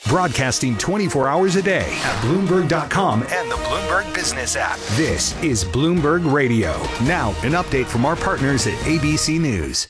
Broadcasting 24 hours a day at Bloomberg.com and the Bloomberg Business app. This is Bloomberg Radio. Now, an update from our partners at ABC News.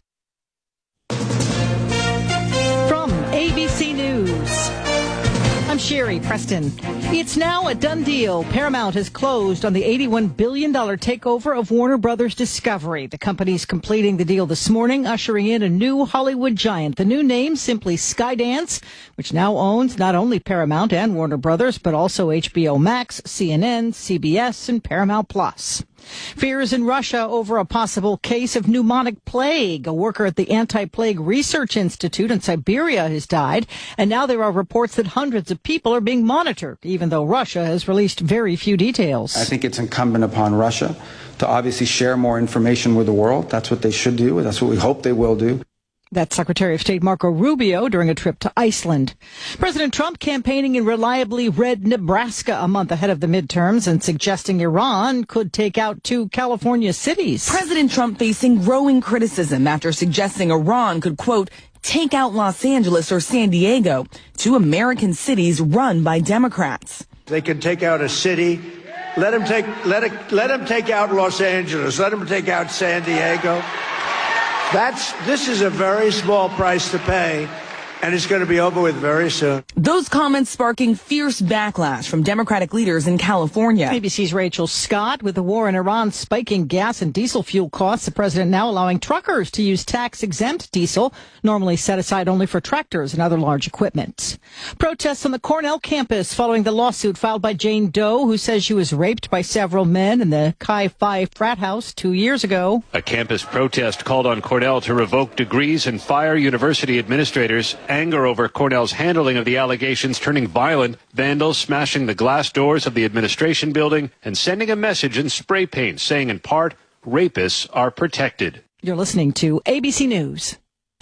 From ABC News, I'm Sherry Preston. It's now a done deal. Paramount has closed on the $81 billion takeover of Warner Brothers Discovery. The company's completing the deal this morning, ushering in a new Hollywood giant. The new name, simply Skydance, which now owns not only Paramount and Warner Brothers, but also HBO Max, CNN, CBS, and Paramount Plus. Fears in Russia over a possible case of pneumonic plague. A worker at the Anti-Plague Research Institute in Siberia has died, and now there are reports that hundreds of people are being monitored, even though Russia has released very few details. I think it's incumbent upon Russia to obviously share more information with the world. That's what they should do. That's what we hope they will do. That's Secretary of State Marco Rubio during a trip to Iceland. President Trump campaigning in reliably red Nebraska a month ahead of the midterms and suggesting Iran could take out 2 California cities. President Trump facing growing criticism after suggesting Iran could, quote, take out Los Angeles or San Diego, 2 American cities run by Democrats. They can take out a city. Let them take out Los Angeles. Let them take out San Diego. This is a very small price to pay, and it's going to be over with very soon. Those comments sparking fierce backlash from Democratic leaders in California. ABC's Rachel Scott. With the war in Iran spiking gas and diesel fuel costs, the president now allowing truckers to use tax-exempt diesel, normally set aside only for tractors and other large equipment. Protests on the Cornell campus following the lawsuit filed by Jane Doe, who says she was raped by several men in the Chi Phi frat house 2 years ago. A campus protest called on Cornell to revoke degrees and fire university administrators. Anger over Cornell's handling of the allegations turning violent, vandals smashing the glass doors of the administration building and sending a message in spray paint saying in part, rapists are protected. You're listening to ABC News.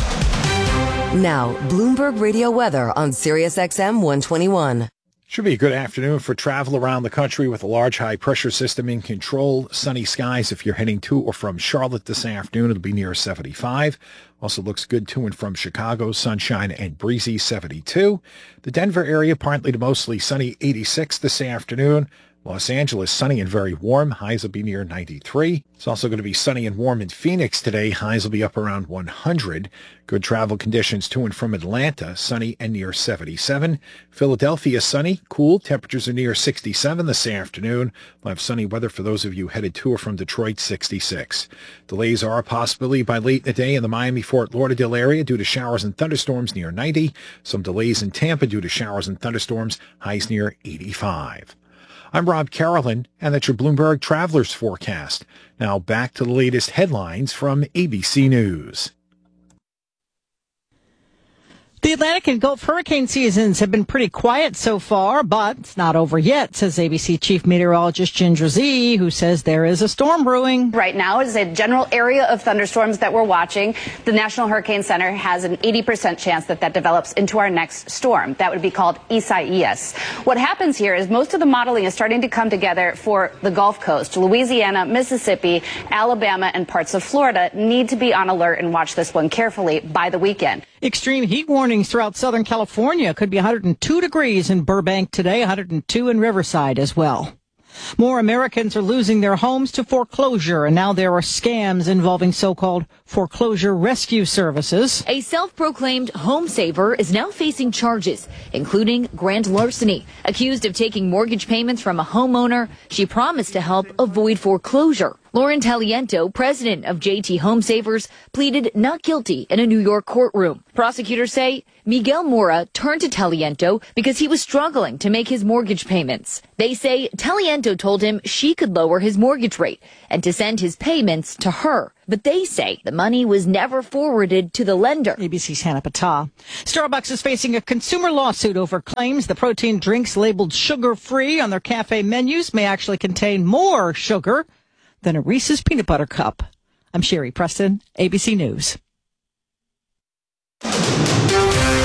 Now, Bloomberg Radio weather on SiriusXM 121. Should be a good afternoon for travel around the country with a large high-pressure system in control. Sunny skies if you're heading to or from Charlotte this afternoon. It'll be near 75. Also looks good to and from Chicago. Sunshine and breezy, 72. The Denver area, partly to mostly sunny, 86 this afternoon. Los Angeles, sunny and very warm. Highs will be near 93. It's also going to be sunny and warm in Phoenix today. Highs will be up around 100. Good travel conditions to and from Atlanta, sunny and near 77. Philadelphia, sunny, cool. Temperatures are near 67 this afternoon. We'll have sunny weather for those of you headed to or from Detroit, 66. Delays are a possibility by late in the day in the Miami-Fort Lauderdale area due to showers and thunderstorms near 90. Some delays in Tampa due to showers and thunderstorms, highs near 85. I'm Rob Carolyn, and that's your Bloomberg Travelers Forecast. Now back to the latest headlines from ABC News. The Atlantic and Gulf hurricane seasons have been pretty quiet so far, but it's not over yet, says ABC Chief Meteorologist Ginger Zee, who says there is a storm brewing. Right now is a general area of thunderstorms that we're watching. The National Hurricane Center has an 80% chance that develops into our next storm. That would be called Isaias. What happens here is most of the modeling is starting to come together for the Gulf Coast. Louisiana, Mississippi, Alabama, and parts of Florida need to be on alert and watch this one carefully by the weekend. Extreme heat warnings throughout Southern California. Could be 102 degrees in Burbank today, 102 in Riverside as well. More Americans are losing their homes to foreclosure, and now there are scams involving so-called foreclosure rescue services. A self-proclaimed home saver is now facing charges, including grand larceny. Accused of taking mortgage payments from a homeowner, she promised to help avoid foreclosure. Lauren Taliento, president of JT Home Savers, pleaded not guilty in a New York courtroom. Prosecutors say Miguel Mora turned to Taliento because he was struggling to make his mortgage payments. They say Taliento told him she could lower his mortgage rate and to send his payments to her. But they say the money was never forwarded to the lender. ABC's Hannah Patah. Starbucks is facing a consumer lawsuit over claims the protein drinks labeled sugar-free on their cafe menus may actually contain more sugar than a Reese's peanut butter cup. I'm Sherry Preston, ABC News. This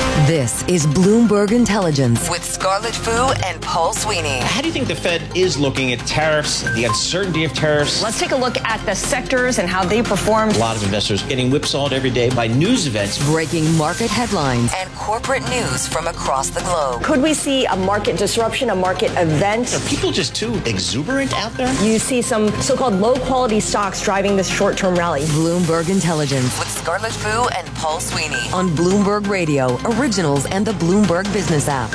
This is Bloomberg Intelligence with Scarlett Fu and Paul Sweeney. How do you think the Fed is looking at tariffs, the uncertainty of tariffs? Let's take a look at the sectors and how they performed. A lot of investors getting whipsawed every day by news events. Breaking market headlines and corporate news from across the globe. Could we see a market disruption, a market event? Are people just too exuberant out there? You see some so-called low-quality stocks driving this short-term rally. Bloomberg Intelligence with Scarlett Fu and Paul Sweeney on Bloomberg Radio, Originals, and the Bloomberg Business app.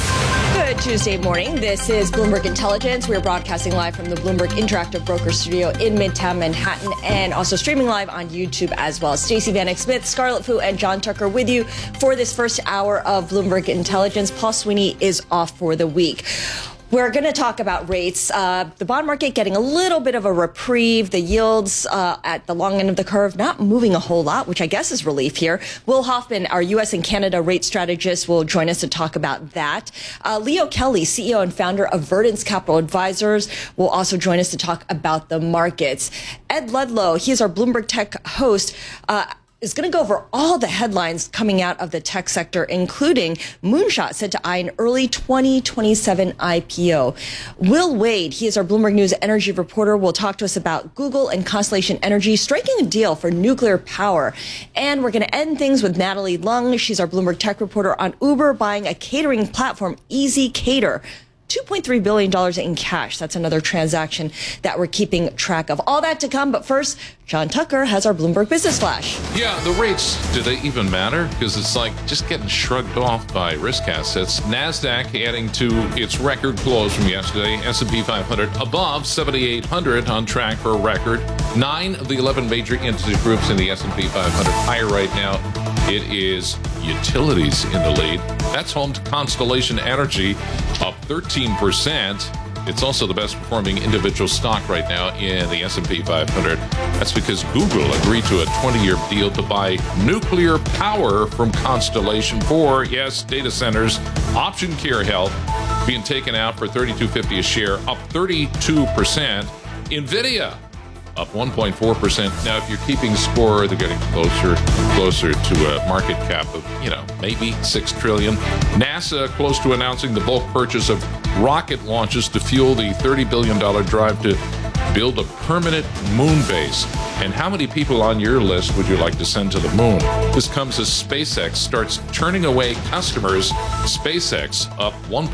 Good Tuesday morning. This is Bloomberg Intelligence. We're broadcasting live from the Bloomberg Interactive Broker Studio in Midtown Manhattan and also streaming live on YouTube as well. Stacey Vanek Smith, Scarlett Fu, and John Tucker with you for this first hour of Bloomberg Intelligence. Paul Sweeney is off for the week. We're going to talk about rates. The bond market getting a little bit of a reprieve. The yields at the long end of the curve not moving a whole lot, which I guess is relief here. Will Hoffman, our U.S. and Canada rate strategist, will join us to talk about that. Leo Kelly, CEO and founder of Verdance Capital Advisors, will also join us to talk about the markets. Ed Ludlow, he is our Bloomberg Tech host, is going to go over all the headlines coming out of the tech sector, including Moonshot said to eye an early 2027 IPO. Will Wade, he is our Bloomberg News energy reporter, will talk to us about Google and Constellation Energy striking a deal for nuclear power. And we're going to end things with Natalie Lung. She's our Bloomberg Tech reporter on Uber buying a catering platform, Easy Cater. $2.3 billion in cash. That's another transaction that we're keeping track of. All that to come. But first, John Tucker has our Bloomberg Business Flash. Yeah, the rates, do they even matter? Because it's like just getting shrugged off by risk assets. NASDAQ adding to its record close from yesterday. S&P 500 above 7,800 on track for a record. 9 of the 11 major industry groups in the S&P 500 higher right now. It is utilities in the lead. That's home to Constellation Energy, up 13%. It's also the best performing individual stock right now in the S&P 500. That's because Google agreed to a 20-year deal to buy nuclear power from Constellation for, yes, data centers. Option Care Health being taken out for $32.50 a share, up 32%. NVIDIA up 1.4%. Now, if you're keeping score, they're getting closer to a market cap of, maybe $6 trillion. NASA close to announcing the bulk purchase of rocket launches to fuel the $30 billion drive to build a permanent moon base. And how many people on your list would you like to send to the moon? This comes as SpaceX starts turning away customers. SpaceX up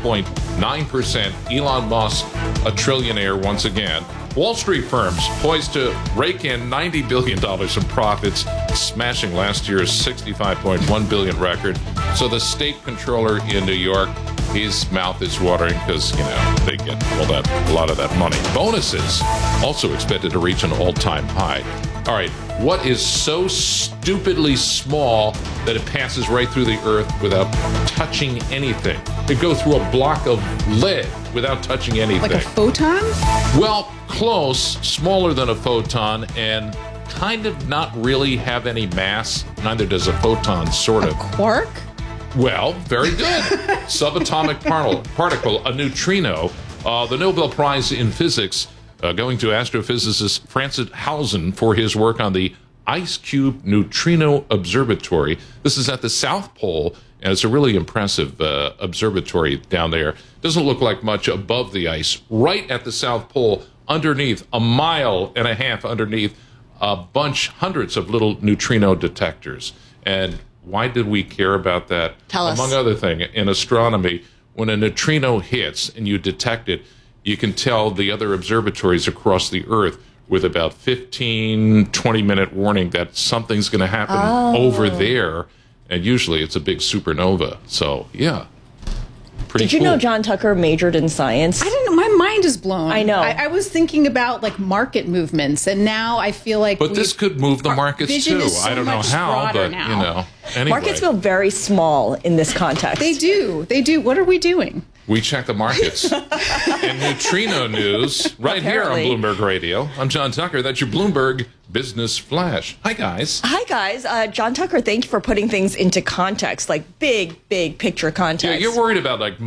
1.9%. Elon Musk, a trillionaire once again. Wall Street firms poised to rake in $90 billion in profits, smashing last year's $65.1 billion record. So the state controller in New York, his mouth is watering because, they get a lot of that money. Bonuses also expected to reach an all-time high. All right, what is so stupidly small that it passes right through the earth without touching anything? It goes through a block of lead without touching anything. Like a photon? Well, close, smaller than a photon, and kind of not really have any mass. Neither does a photon, sort of. A quark? Well, very good. Subatomic particle, a neutrino. The Nobel Prize in Physics going to astrophysicist Francis Hausen for his work on the Ice Cube Neutrino Observatory. This is at the South Pole, and it's a really impressive observatory down there. Doesn't look like much above the ice. Right at the South Pole, underneath, a mile and a half underneath, hundreds of little neutrino detectors. And why did we care about that? Tell us. Among other things, in astronomy, when a neutrino hits and you detect it, you can tell the other observatories across the Earth with about 15, 20-minute warning that something's going to happen over there. And usually it's a big supernova. So, yeah. Pretty Did you cool. know John Tucker majored in science? I didn't know. My mind is blown. I know. I was thinking about market movements, and now I feel like. But this could move the markets too. So I don't know how, but now. Anyway. Markets feel very small in this context. They do. What are we doing? We check the markets. And neutrino news right Apparently. here on Bloomberg Radio. I'm John Tucker. That's your Bloomberg Business Flash. Hi, guys. Hi, guys. John Tucker, thank you for putting things into context, like big picture context. Yeah, you're worried about